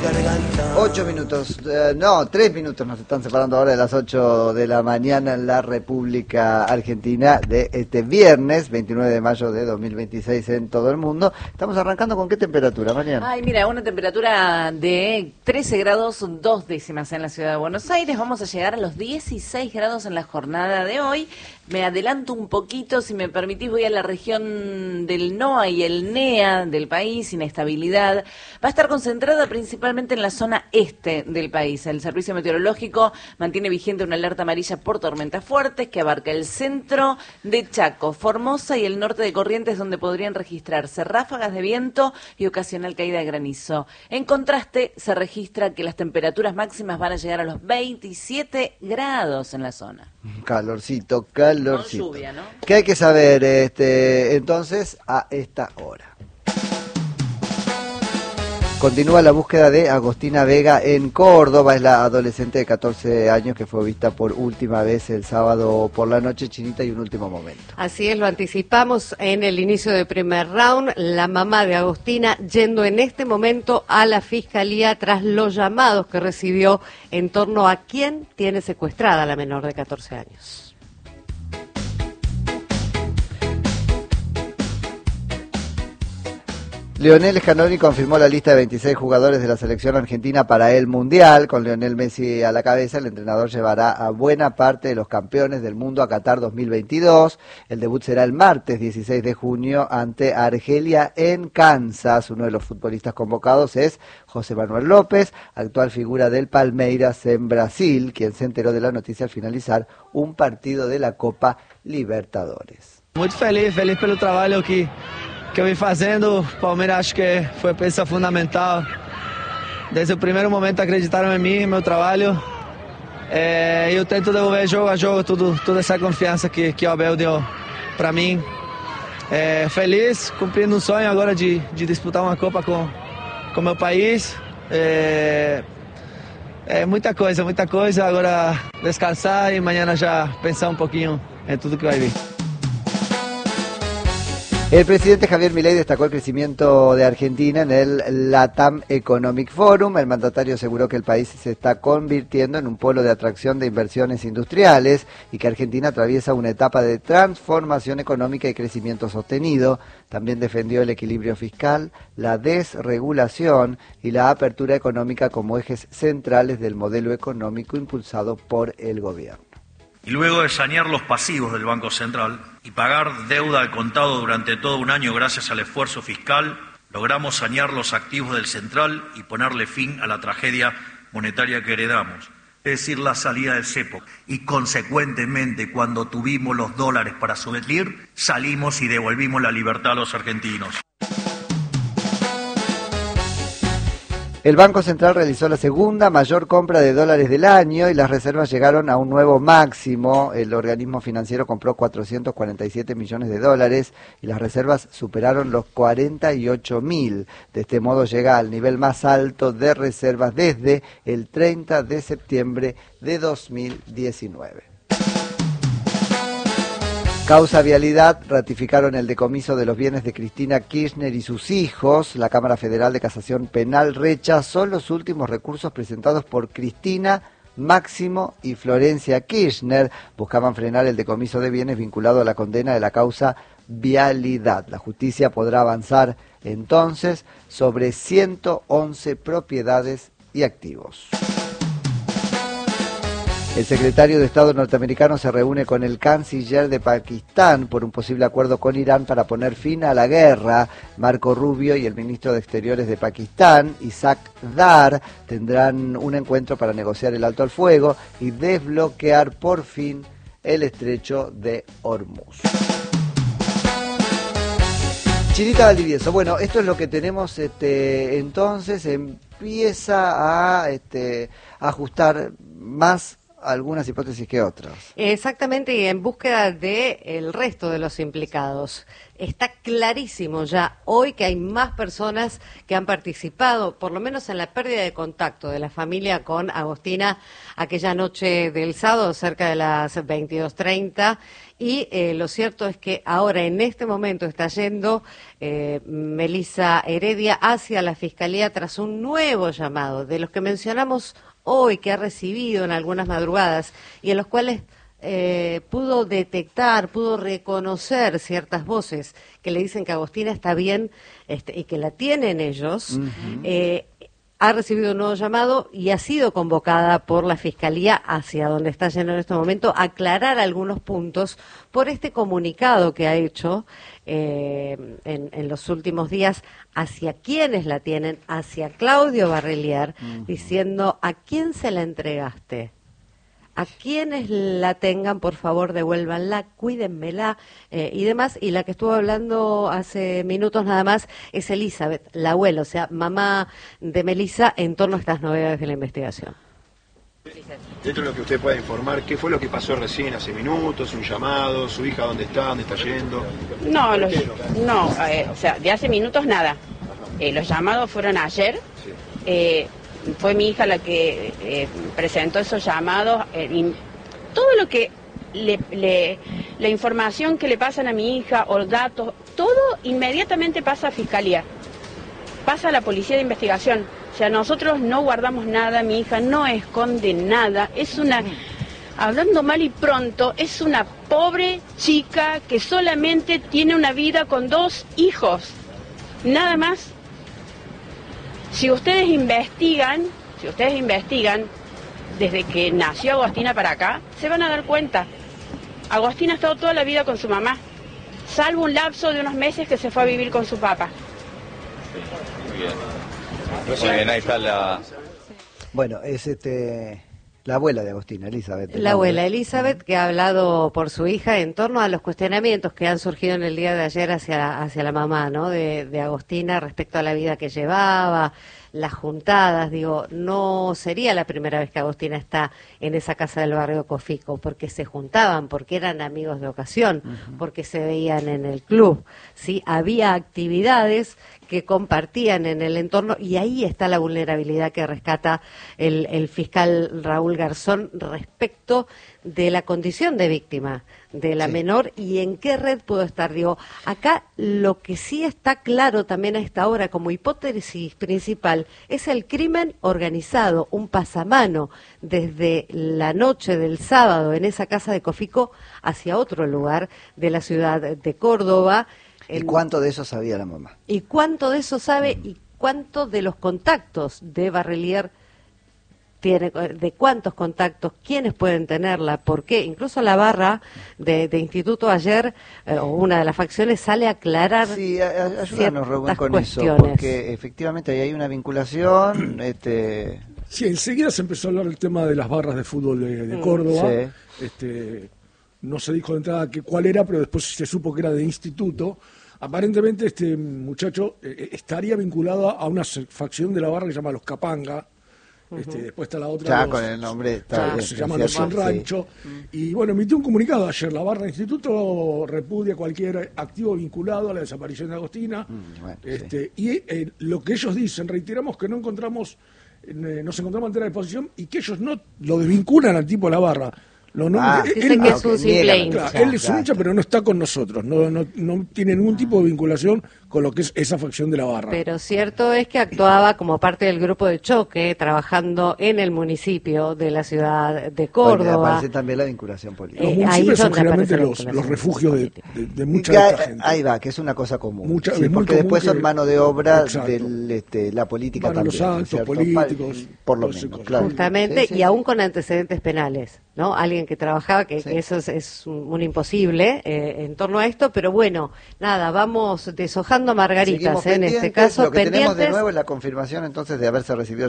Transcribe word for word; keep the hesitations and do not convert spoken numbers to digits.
garganta. Ocho minutos, eh, no, tres minutos nos están separando ahora de las ocho de la mañana en la República Argentina de este viernes, veintinueve de mayo de dos mil veintiséis en todo el mundo. Estamos arrancando con qué temperatura, Mariana. Ay, mira, una temperatura de trece grados, dos décimas en la ciudad de Buenos Aires. Vamos a llegar a los dieciséis grados en la jornada de hoy. Me adelanto un poquito, si me permitís, voy a la región del NOA y el NEA del país, inestabilidad. Va a estar concentrada principalmente en la zona este del país. El Servicio Meteorológico mantiene vigente una alerta amarilla por tormentas fuertes que abarca el centro de Chaco, Formosa y el norte de Corrientes, donde podrían registrarse ráfagas de viento y ocasional caída de granizo. En contraste, se registra que las temperaturas máximas van a llegar a los veintisiete grados en la zona. Calorcito, calorcito. Con lluvia, ¿no? ¿Qué hay que saber este entonces a esta hora? Continúa la búsqueda de Agostina Vega en Córdoba. Es la adolescente de catorce años que fue vista por última vez el sábado por la noche. Chinita, y un último momento. Así es, lo anticipamos en el inicio del primer round. La mamá de Agostina yendo en este momento a la Fiscalía tras los llamados que recibió en torno a quién tiene secuestrada a la menor de catorce años. Lionel Scaloni confirmó la lista de veintiséis jugadores de la selección argentina para el Mundial. Con Lionel Messi a la cabeza, el entrenador llevará a buena parte de los campeones del mundo a Qatar dos mil veintidós. El debut será el martes dieciséis de junio ante Argelia en Kansas. Uno de los futbolistas convocados es José Manuel López, actual figura del Palmeiras en Brasil, quien se enteró de la noticia al finalizar un partido de la Copa Libertadores. Muy feliz, feliz pelo trabalho que... que eu vim fazendo. O Palmeiras acho que foi peça fundamental. Desde o primeiro momento acreditaram em mim, meu trabalho. É, eu tento devolver jogo a jogo tudo, toda essa confiança que, que o Abel deu para mim. É, feliz, cumprindo um sonho agora de, de disputar uma Copa com com meu país. É, é muita coisa, muita coisa. Agora descansar e amanhã já pensar um pouquinho em tudo que vai vir. El presidente Javier Milei destacó el crecimiento de Argentina en el LATAM Economic Forum. El mandatario aseguró que el país se está convirtiendo en un polo de atracción de inversiones industriales y que Argentina atraviesa una etapa de transformación económica y crecimiento sostenido. También defendió el equilibrio fiscal, la desregulación y la apertura económica como ejes centrales del modelo económico impulsado por el gobierno. Y luego de sanear los pasivos del Banco Central y pagar deuda al contado durante todo un año gracias al esfuerzo fiscal, logramos sanear los activos del Central y ponerle fin a la tragedia monetaria que heredamos, es decir, la salida del cepo. Y consecuentemente, cuando tuvimos los dólares para subvenir, salimos y devolvimos la libertad a los argentinos. El Banco Central realizó la segunda mayor compra de dólares del año y las reservas llegaron a un nuevo máximo. El organismo financiero compró cuatrocientos cuarenta y siete millones de dólares y las reservas superaron los cuarenta y ocho mil. De este modo llega al nivel más alto de reservas desde el treinta de septiembre de dos mil diecinueve. Causa Vialidad, ratificaron el decomiso de los bienes de Cristina Kirchner y sus hijos. La Cámara Federal de Casación Penal rechazó los últimos recursos presentados por Cristina, Máximo y Florencia Kirchner. Buscaban frenar el decomiso de bienes vinculado a la condena de la causa Vialidad. La justicia podrá avanzar entonces sobre ciento once propiedades y activos. El secretario de Estado norteamericano se reúne con el canciller de Pakistán por un posible acuerdo con Irán para poner fin a la guerra. Marco Rubio y el ministro de Exteriores de Pakistán, Isaac Dar, tendrán un encuentro para negociar el alto al fuego y desbloquear por fin el estrecho de Hormuz. Chinita Valdivieso, bueno, esto es lo que tenemos, este, entonces empieza a este, ajustar más algunas hipótesis que otras. Exactamente, y en búsqueda de el resto de los implicados. Está clarísimo ya hoy que hay más personas que han participado, por lo menos en la pérdida de contacto de la familia con Agostina aquella noche del sábado cerca de las veintidós treinta, Y eh, lo cierto es que ahora, en este momento, está yendo eh, Melissa Heredia hacia la Fiscalía tras un nuevo llamado, de los que mencionamos hoy, que ha recibido en algunas madrugadas, y en los cuales eh, pudo detectar, pudo reconocer ciertas voces que le dicen que Agostina está bien este, y que la tienen ellos. Uh-huh. eh, ha recibido un nuevo llamado y ha sido convocada por la Fiscalía, hacia donde está yendo en este momento, a aclarar algunos puntos por este comunicado que ha hecho eh, en, en los últimos días hacia quienes la tienen, hacia Claudio Barrelier, uh-huh. diciendo: ¿a quién se la entregaste? A quienes la tengan, por favor, devuélvanla, cuídenmela eh, y demás. Y la que estuvo hablando hace minutos nada más es Elizabeth, la abuela, o sea, mamá de Melissa, en torno a estas novedades de la investigación. Dentro de lo que usted pueda informar, ¿qué fue lo que pasó recién, hace minutos? ¿Un llamado? ¿Su hija dónde está? ¿Dónde está yendo? No, los, no eh, o sea, de hace minutos nada. Eh, los llamados fueron ayer. Sí. Eh, Fue mi hija la que eh, presentó esos llamados. Eh, y todo lo que, le, le, la información que le pasan a mi hija o datos, todo inmediatamente pasa a Fiscalía, pasa a la Policía de Investigación. O sea, nosotros no guardamos nada, mi hija no esconde nada. Es una, hablando mal y pronto, es una pobre chica que solamente tiene una vida con dos hijos, nada más. Si ustedes investigan, si ustedes investigan desde que nació Agostina para acá, se van a dar cuenta. Agostina ha estado toda la vida con su mamá, salvo un lapso de unos meses que se fue a vivir con su papá. Muy bien. Muy bien, ahí está la... Bueno, es este... la abuela de Agostina, Elizabeth. La abuela Elizabeth, que ha hablado por su hija en torno a los cuestionamientos que han surgido en el día de ayer hacia, hacia la mamá, ¿no? De, de Agostina respecto a la vida que llevaba, las juntadas. Digo, no sería la primera vez que Agostina está en esa casa del barrio Cofico, porque se juntaban, porque eran amigos de ocasión, uh-huh. porque se veían en el club, ¿sí? Había actividades que compartían en el entorno, y ahí está la vulnerabilidad que rescata el, el fiscal Raúl Garzón respecto de la condición de víctima de la sí. menor y en qué red pudo estar. Digo, acá lo que sí está claro también a esta hora como hipótesis principal es el crimen organizado, un pasamano desde la noche del sábado en esa casa de Cofico hacia otro lugar de la ciudad de Córdoba. ¿Y cuánto de eso sabía la mamá? ¿Y cuánto de eso sabe y cuánto de los contactos de Barrelier tiene, de cuántos contactos, quiénes pueden tenerla, por qué? Incluso la barra de, de instituto ayer, eh, o una de las facciones, sale a aclarar. Sí, ayúdanos, Rubén, con eso, porque efectivamente ahí hay una vinculación. este... Sí, enseguida se empezó a hablar del tema de las barras de fútbol de, de Córdoba. Sí. Este... No se dijo de entrada que cuál era, pero después se supo que era de instituto. Aparentemente este muchacho eh, estaría vinculado a una facción de la barra que se llama Los Capanga. Uh-huh. Este, después está la otra. Ya, los, con el nombre. Está ya, bien, se llama Los Sin Rancho. Sí. Y bueno, emitió un comunicado ayer. La barra de instituto repudia cualquier activo vinculado a la desaparición de Agostina. Mm, bueno, este, sí. Y eh, lo que ellos dicen, reiteramos que no encontramos, eh, nos encontramos ante la disposición y que ellos no lo desvinculan al tipo de la barra. Lo no, ah, él, dice él, que es un simple hincha. Claro, él es un hincha, pero no está con nosotros. No, no, no tiene ningún tipo de vinculación con lo que es esa facción de la barra. Pero cierto es que actuaba como parte del grupo de choque, trabajando en el municipio de la ciudad de Córdoba. Bueno, aparece también la vinculación política. Los municipios son generalmente los, los refugios de, de, de mucha que, de esta gente. Ahí va, que es una cosa común. Mucha, sí, porque después son mano de obra de este, la política Para también. Los actos políticos. Por lo menos, claro. Justamente, sí, sí, y aún con antecedentes penales, ¿no? Alguien que trabajaba, que, sí. que eso es, es un, un imposible eh, en torno a esto, pero bueno, nada, vamos deshojando margaritas, ¿eh? En este caso, lo que pendientes. tenemos de nuevo es la confirmación entonces de haberse recibido